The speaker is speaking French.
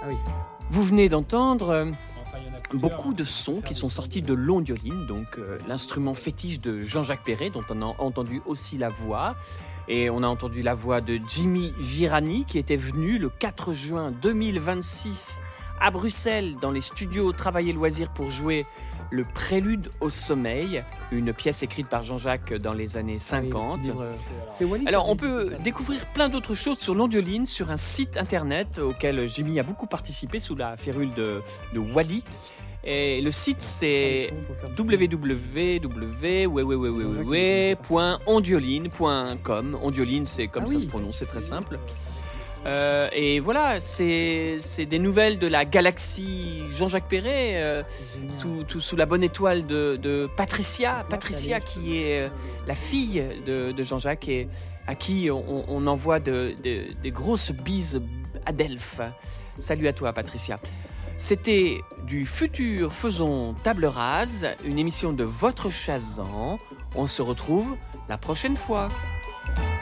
Ah oui. Vous venez d'entendre beaucoup de sons qui sont sortis de l'ondioline, donc l'instrument fétiche de Jean-Jacques Perrey, dont on a entendu aussi la voix. Et on a entendu la voix de Jimmy Virani, qui était venu le 4 juin 2026 à Bruxelles, dans les studios Travail et Loisirs, pour jouer le Prélude au sommeil, une pièce écrite par Jean-Jacques dans les années 50. C'est Wally. Alors, on peut découvrir plein d'autres choses sur l'ondioline sur un site internet auquel Jimmy a beaucoup participé sous la férule de Wally. Et le site, c'est www.ondioline.com. Ondioline, c'est comme ça se prononce, c'est très simple. Et voilà, c'est des nouvelles de la galaxie Jean-Jacques Perrey, sous la bonne étoile de Patricia. Patricia, qui est la fille de Jean-Jacques et à qui on envoie des grosses bises à Delphes. Salut à toi, Patricia. C'était du futur faisons table rase, une émission de votre Shazam. On se retrouve la prochaine fois.